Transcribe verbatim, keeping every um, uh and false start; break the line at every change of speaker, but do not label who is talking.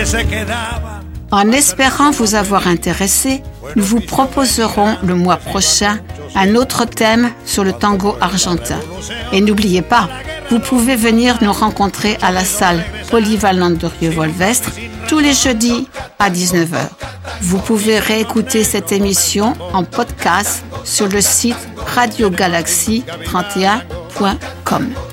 En espérant vous avoir intéressé, nous vous proposerons le mois prochain un autre thème sur le tango argentin. Et n'oubliez pas, vous pouvez venir nous rencontrer à la salle polyvalente de Rieux-Volvestre tous les jeudis à dix-neuf heures. Vous pouvez réécouter cette émission en podcast sur le site radio galaxie trente et un point com.